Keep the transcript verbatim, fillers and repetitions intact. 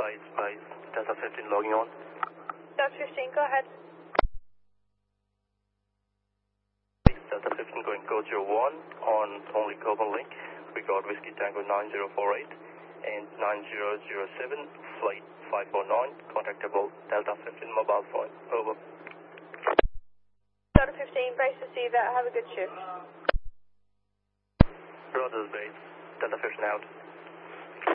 Spice, Spice, Delta fifteen logging on. Delta fifteen, go ahead. Delta fifteen going code zero one on only Global Link. We got Whiskey Tango nine zero four eight and nine zero zero seven, flight five four nine, contactable Delta fifteen mobile phone. Over. Delta fifteen, base to see that. Have a good shift. Brothers base, Delta fifteen out.